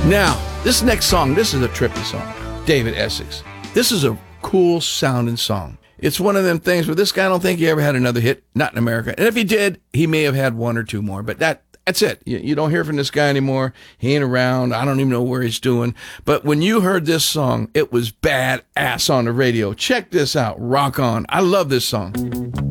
Now, this next song, this is a trippy song. David Essex. This is a cool sounding song. It's one of them things where this guy, I don't think he ever had another hit, not in America. And if he did, he may have had one or two more, but that's it. You don't hear from this guy anymore. He ain't around. I don't even know where he's doing. But when you heard this song, it was badass on the radio. Check this out. Rock On. I love this song.